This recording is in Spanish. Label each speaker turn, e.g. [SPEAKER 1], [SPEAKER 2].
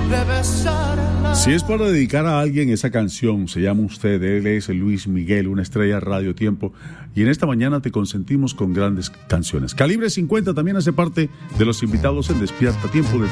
[SPEAKER 1] Si es para dedicar a alguien esa canción, se llama Usted, él es Luis Miguel, una estrella Radio Tiempo, y en esta mañana te consentimos con grandes canciones. Calibre 50 también hace parte de los invitados en Despierta Tiempo de